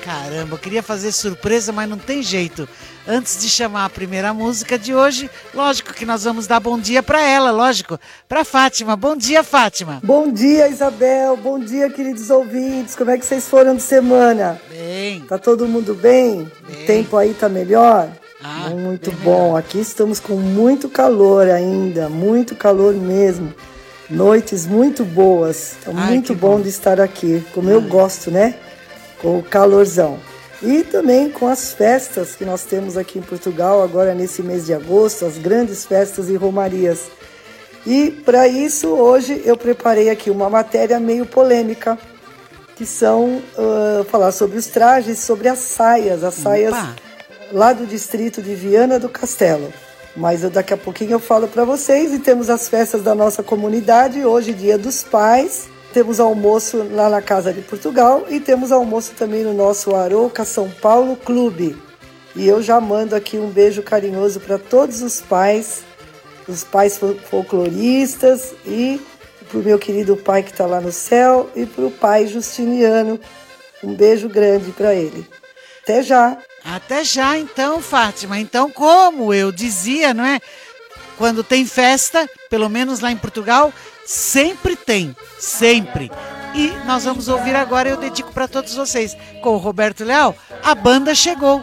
Caramba, eu queria fazer surpresa, mas não tem jeito. Antes de chamar a primeira música de hoje, lógico que nós vamos dar bom dia para ela, lógico, para Fátima. Bom dia, Fátima. Bom dia, Isabel. Bom dia, queridos ouvintes. Como é que vocês foram de semana? Bem. Tá todo mundo bem? O tempo aí tá melhor? Muito bom. Melhor. Aqui estamos com muito calor ainda, muito calor mesmo. Noites muito boas. Então, muito bom de estar aqui, como eu gosto, né? Com o calorzão. E também com as festas que nós temos aqui em Portugal, agora nesse mês de agosto, as grandes festas e romarias. E para isso, hoje eu preparei aqui uma matéria meio polêmica, que são falar sobre os trajes, sobre as saias lá do distrito de Viana do Castelo. Mas daqui a pouquinho eu falo para vocês. E temos as festas da nossa comunidade, hoje Dia dos Pais. Temos almoço lá na Casa de Portugal e temos almoço também no nosso Arouca São Paulo Clube. E eu já mando aqui um beijo carinhoso para todos os pais folcloristas e para o meu querido pai que está lá no céu e para o pai Justiniano. Um beijo grande para ele. Até já! Até já então, Fátima. Então, como eu dizia, não é? Quando tem festa, pelo menos lá em Portugal, sempre tem, sempre. E nós vamos ouvir agora, eu dedico para todos vocês, com o Roberto Leal, A Banda Chegou.